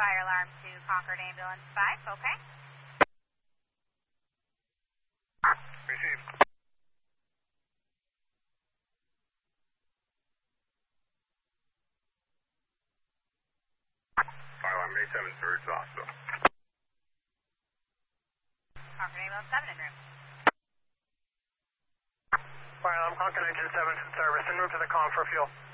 fire alarm to Concord Ambulance 5, okay? Received. Fire alarm May 7th, third hospital. Concord Ambulance 7 in room. Fire alarm Concord Engine 7 in service, en route to the comm for fuel.